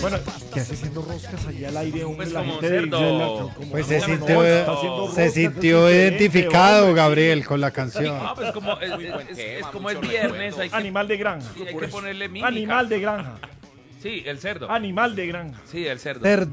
Bueno, ¿qué hace haciendo roscas allá al aire, hombre? Pues La como gente de cerdo. Isla, Pues no, se sintió, está haciendo roscas, se es sintió diferente, identificado, hombre. Gabriel, con la canción. Ah, pues como es como es viernes, hay que, Animal de granja. hay que ponerle mímica. Animal de granja. Sí, el cerdo. Animal de granja. Sí, el cerdo. Cerdo.